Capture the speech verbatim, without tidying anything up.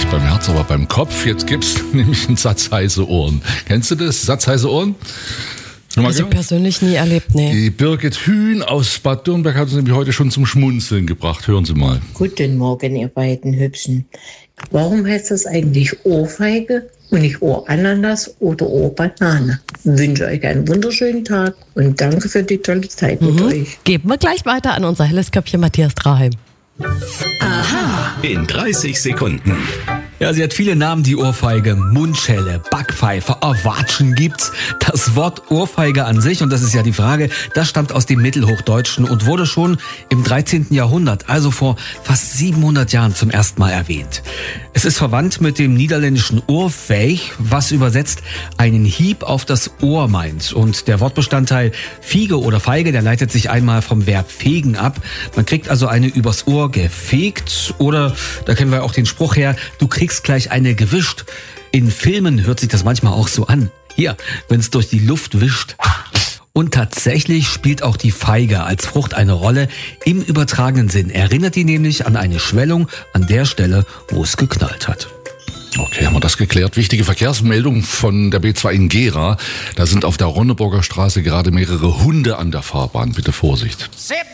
beim Herz, aber beim Kopf. Jetzt gibt's nämlich einen Satz heiße Ohren. Kennst du das? Satz heiße Ohren? Also persönlich nie erlebt, nee. Die Birgit Hühn aus Bad Dürnberg hat uns nämlich heute schon zum Schmunzeln gebracht. Hören Sie mal. Guten Morgen, ihr beiden Hübschen. Warum heißt das eigentlich Ohrfeige und nicht Ohrananas oder Ohrbanane? Ich wünsche euch einen wunderschönen Tag und danke für die tolle Zeit mit mhm. euch. Geben wir gleich weiter an unser helles Köpfchen Matthias Traheim. Aha. In dreißig Sekunden. Ja, sie hat viele Namen, die Ohrfeige. Mundschelle, Backpfeife, Watschen gibt's. Das Wort Ohrfeige an sich, und das ist ja die Frage, das stammt aus dem Mittelhochdeutschen und wurde schon im dreizehnten Jahrhundert, also vor fast siebenhundert Jahren zum ersten Mal erwähnt. Es ist verwandt mit dem niederländischen Ohrfeig, was übersetzt einen Hieb auf das Ohr meint. Und der Wortbestandteil Fiege oder Feige, der leitet sich einmal vom Verb fegen ab. Man kriegt also eine übers Ohr gefegt oder, da kennen wir auch den Spruch her, du kriegst gleich eine gewischt. In Filmen hört sich das manchmal auch so an. Hier, wenn es durch die Luft wischt. Und tatsächlich spielt auch die Feige als Frucht eine Rolle im übertragenen Sinn. Erinnert die nämlich an eine Schwellung an der Stelle, wo es geknallt hat. Okay, haben wir das geklärt. Wichtige Verkehrsmeldung von der B zwei in Gera. Da sind auf der Ronneburger Straße gerade mehrere Hunde an der Fahrbahn. Bitte Vorsicht.